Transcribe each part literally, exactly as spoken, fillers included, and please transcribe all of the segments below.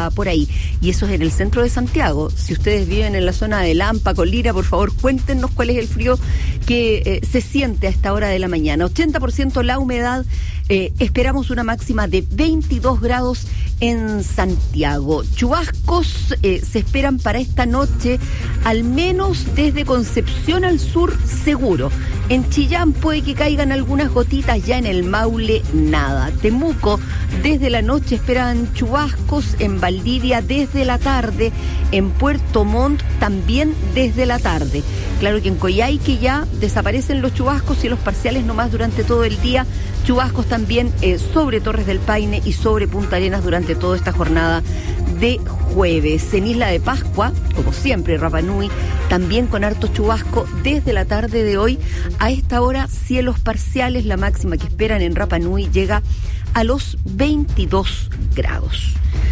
anda por ahí. Y eso es en el centro de Santiago. Si ustedes viven en la zona de Lampa, Colira, por favor, cuéntenos cuál es el frío que eh, se siente a esta hora de la mañana. ochenta por ciento la humedad. Eh, esperamos una máxima de veintidós grados en Santiago. Chubascos eh, se esperan para esta noche, al menos desde Concepción al sur, seguro. En Chillán puede que caigan algunas gotitas, ya en el Maule nada. Temuco, desde la noche esperan chubascos, en Valdivia desde la tarde, en Puerto Montt también desde la tarde. Claro que en Coyhaique ya desaparecen los chubascos y los parciales nomás durante todo el día. Chubascos también eh, sobre Torres del Paine y sobre Punta Arenas durante toda esta jornada de jueves. En Isla de Pascua, como siempre, Rapa Nui, también con harto chubasco desde la tarde de hoy. A esta hora, cielos parciales, la máxima que esperan en Rapa Nui llega a los veintidós grados.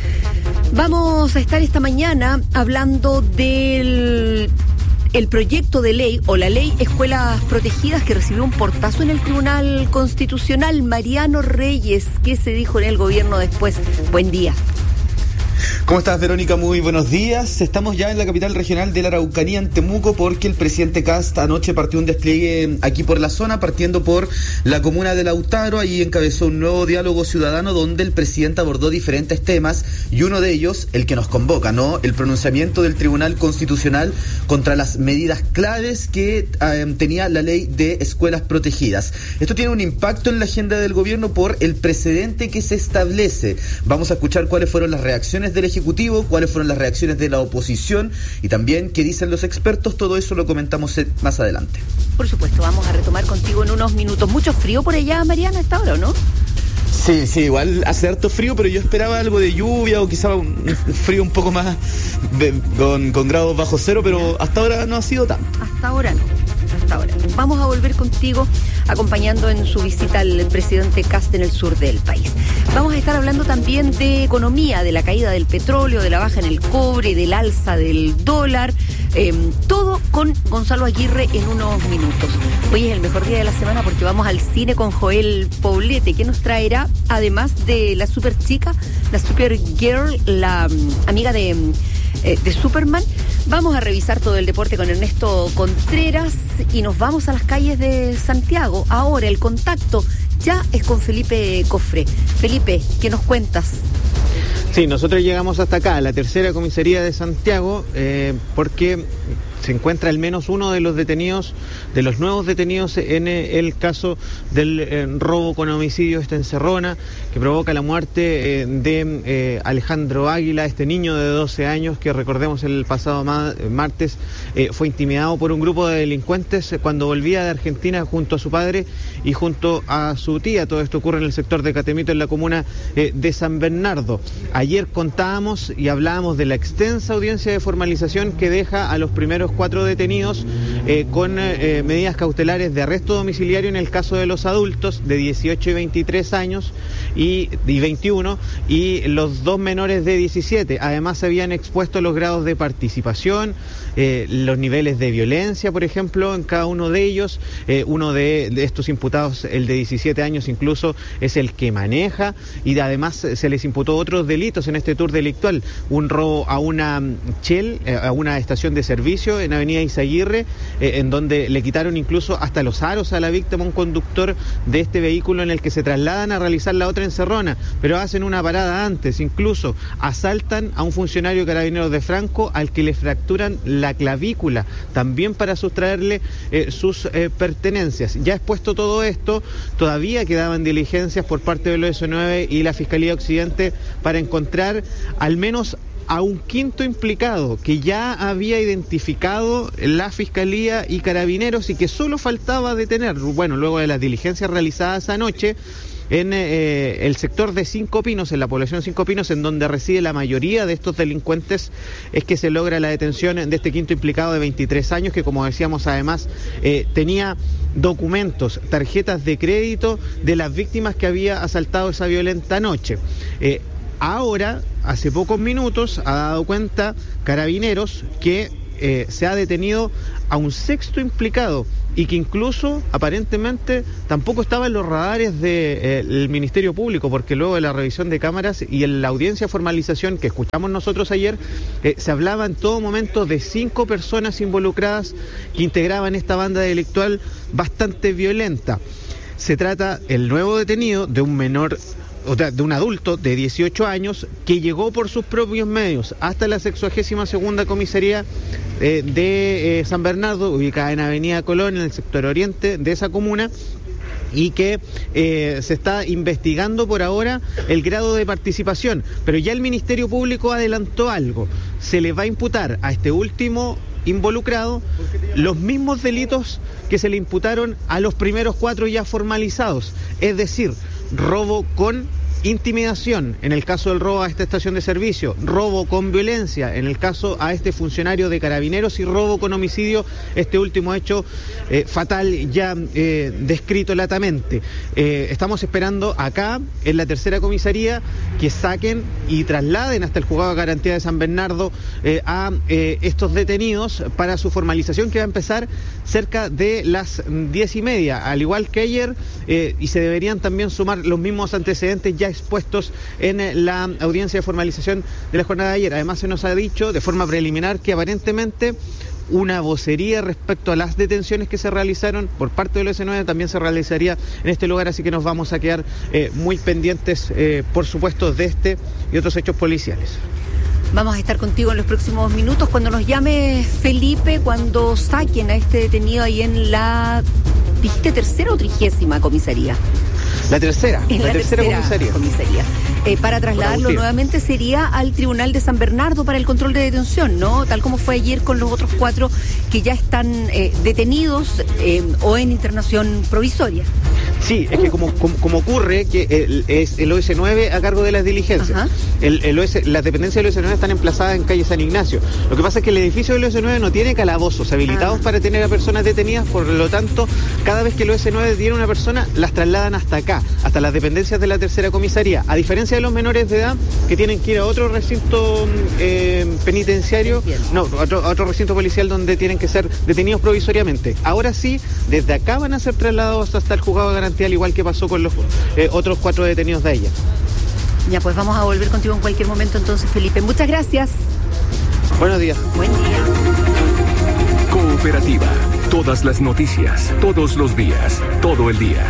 Vamos a estar esta mañana hablando del... el proyecto de ley o la ley Escuelas Protegidas que recibió un portazo en el Tribunal Constitucional. Mariano Reyes, ¿qué se dijo en el gobierno después? Buen día. ¿Cómo estás, Verónica? Muy buenos días. Estamos ya en la capital regional de la Araucanía, en Temuco, porque el presidente Kast anoche partió un despliegue aquí por la zona, partiendo por la comuna de Lautaro. Ahí encabezó un nuevo diálogo ciudadano donde el presidente abordó diferentes temas y uno de ellos, el que nos convoca, ¿no? El pronunciamiento del Tribunal Constitucional contra las medidas claves que eh, tenía la ley de escuelas protegidas. Esto tiene un impacto en la agenda del gobierno por el precedente que se establece. Vamos a escuchar cuáles fueron las reacciones del Ejecutivo, cuáles fueron las reacciones de la oposición y también qué dicen los expertos. Todo eso lo comentamos más adelante. Por supuesto, vamos a retomar contigo en unos minutos. ¿Mucho frío por allá, Mariana, a esta hora, o no? Sí, sí, igual hace harto frío, pero yo esperaba algo de lluvia o quizá un frío un poco más de, con, con grados bajo cero, pero hasta ahora no ha sido tanto. Hasta ahora no, hasta ahora. Vamos a volver contigo acompañando en su visita al presidente Kast en el sur del país. Vamos a estar hablando también de economía, de la caída del petróleo, de la baja en el cobre, del alza del dólar, eh, todo con Gonzalo Aguirre en unos minutos. Hoy es el mejor día de la semana porque vamos al cine con Joel Poblete, que nos traerá, además de la super chica, la super girl, la um, amiga de, eh, de Superman. Vamos a revisar todo el deporte con Ernesto Contreras y nos vamos a las calles de Santiago. Ahora el contacto ya es con Felipe Cofré. Felipe, ¿qué nos cuentas? Sí, nosotros llegamos hasta acá, a la tercera comisaría de Santiago, eh, porque se encuentra al menos uno de los detenidos, de los nuevos detenidos en el caso del eh, robo con homicidio, esta encerrona, que provoca la muerte eh, de eh, Alejandro Águila, este niño de doce años que, recordemos, el pasado ma- martes eh, fue intimidado por un grupo de delincuentes cuando volvía de Argentina junto a su padre y junto a su tía. Todo esto ocurre en el sector de Catemito, en la comuna eh, de San Bernardo. Ayer contábamos y hablábamos de la extensa audiencia de formalización que deja a los primeros cuatro detenidos eh, con eh, medidas cautelares de arresto domiciliario en el caso de los adultos de dieciocho y veintitrés años y, y veintiuno, y los dos menores de diecisiete. Además se habían expuesto los grados de participación, eh, los niveles de violencia, por ejemplo, en cada uno de ellos. Eh, uno de, de estos imputados, el de diecisiete años incluso, es el que maneja, y además se les imputó otros delitos en este tour delictual: un robo a una Shell, eh, a una estación de servicio en Avenida Izaguirre, eh, en donde le quitaron incluso hasta los aros a la víctima, un conductor de este vehículo en el que se trasladan a realizar la otra encerrona, pero hacen una parada antes. Incluso asaltan a un funcionario de Carabineros de Franco al que le fracturan la clavícula, también para sustraerle eh, sus eh, pertenencias. Ya expuesto todo esto, todavía quedaban diligencias por parte del O S nueve y la Fiscalía Occidente para encontrar al menos a un quinto implicado que ya había identificado la Fiscalía y Carabineros y que solo faltaba detener. Bueno, luego de las diligencias realizadas anoche en eh, el sector de Cinco Pinos, en la población de Cinco Pinos, en donde reside la mayoría de estos delincuentes, es que se logra la detención de este quinto implicado de veintitrés años, que, como decíamos, además eh, tenía documentos, tarjetas de crédito de las víctimas que había asaltado esa violenta noche. Eh, ahora, hace pocos minutos, ha dado cuenta Carabineros que eh, se ha detenido a un sexto implicado y que incluso aparentemente tampoco estaba en los radares del Ministerio Público, porque luego de la revisión de cámaras y en la audiencia de formalización que escuchamos nosotros ayer, eh, se hablaba en todo momento de cinco personas involucradas que integraban esta banda delictual bastante violenta. Se trata, el nuevo detenido, de un menor, o sea, de un adulto de dieciocho años que llegó por sus propios medios hasta la sexagésima segunda comisaría eh, de eh, San Bernardo, ubicada en Avenida Colón, en el sector oriente de esa comuna, y que eh, se está investigando por ahora el grado de participación, pero ya el Ministerio Público adelantó algo: se le va a imputar a este último involucrado los mismos delitos que se le imputaron a los primeros cuatro ya formalizados, es decir, robo con intimidación en el caso del robo a esta estación de servicio, robo con violencia en el caso a este funcionario de Carabineros y robo con homicidio, este último hecho eh, fatal ya eh, descrito latamente. Eh, estamos esperando acá en la tercera comisaría que saquen y trasladen hasta el juzgado de garantía de San Bernardo eh, a eh, estos detenidos para su formalización, que va a empezar cerca de las diez y media, al igual que ayer, eh, y se deberían también sumar los mismos antecedentes ya expuestos en la audiencia de formalización de la jornada de ayer. Además, se nos ha dicho de forma preliminar que aparentemente una vocería respecto a las detenciones que se realizaron por parte del O S nueve también se realizaría en este lugar, así que nos vamos a quedar eh, muy pendientes, eh, por supuesto, de este y otros hechos policiales. Vamos a estar contigo en los próximos minutos cuando nos llame Felipe, cuando saquen a este detenido ahí en la, dijiste, tercera o trigésima comisaría. La tercera, en la, la tercera, tercera comisaría. comisaría. Eh, para trasladarlo nuevamente sería al Tribunal de San Bernardo para el control de detención, ¿no? Tal como fue ayer con los otros cuatro que ya están eh, detenidos eh, o en internación provisoria. Sí, es que como, como, como ocurre que el, es el O S nueve a cargo de las diligencias. El, el O S, las dependencias del O S nueve están emplazadas en calle San Ignacio. Lo que pasa es que el edificio del O S nueve no tiene calabozos habilitados ah. para tener a personas detenidas, por lo tanto, cada vez que el O S nueve tiene una persona, las trasladan hasta acá, hasta las dependencias de la tercera comisaría. A diferencia de los menores de edad que tienen que ir a otro recinto eh, penitenciario, no, a otro, a otro recinto policial donde tienen que ser detenidos provisoriamente. Ahora sí, desde acá van a ser trasladados hasta el juzgado de garantía, al igual que pasó con los eh, otros cuatro detenidos de ella. Ya, pues vamos a volver contigo en cualquier momento entonces, Felipe. Muchas gracias. Buenos días. Buen día. Cooperativa. Todas las noticias, todos los días, todo el día.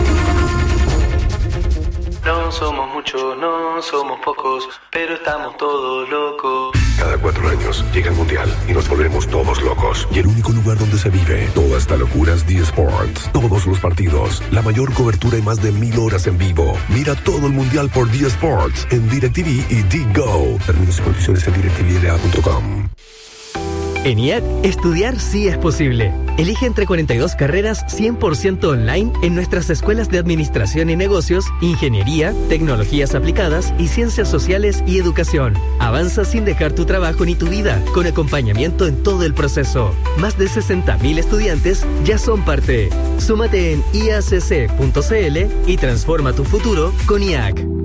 No somos muchos, no somos pocos, pero estamos todos locos. Cada cuatro años llega el Mundial y nos volvemos todos locos. Y el único lugar donde se vive toda esta locura es D-Sports. Todos los partidos, la mayor cobertura y más de mil horas en vivo. Mira todo el Mundial por D-Sports en DirecTV y D-Go. Términos y condiciones en direct t v l a punto com. En I A C, estudiar sí es posible. Elige entre cuarenta y dos carreras cien por ciento online en nuestras escuelas de Administración y Negocios, Ingeniería, Tecnologías Aplicadas y Ciencias Sociales y Educación. Avanza sin dejar tu trabajo ni tu vida, con acompañamiento en todo el proceso. Más de sesenta mil estudiantes ya son parte. Súmate en i a c c punto c l y transforma tu futuro con I A C.